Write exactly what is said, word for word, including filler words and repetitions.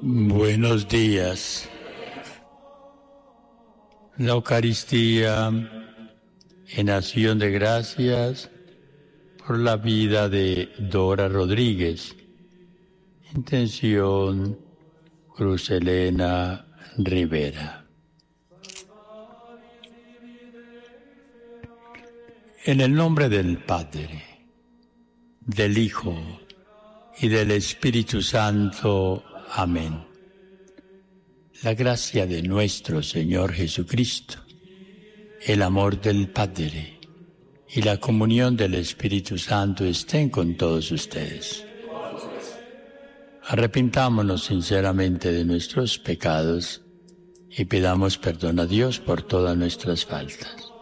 Buenos días. La Eucaristía en acción de gracias por la vida de Dora Rodríguez. Intención Cruz Elena Rivera. En el nombre del Padre, del Hijo y del Espíritu Santo. Amén. La gracia de nuestro Señor Jesucristo, el amor del Padre y la comunión del Espíritu Santo estén con todos ustedes. Arrepintámonos sinceramente de nuestros pecados y pidamos perdón a Dios por todas nuestras faltas.